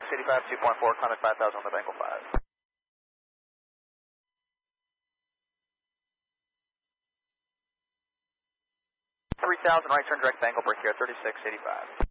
85, 2.4, climb at 5,000 on the Bengal 5. 3,000, right turn direct Bengal, break here, 3685.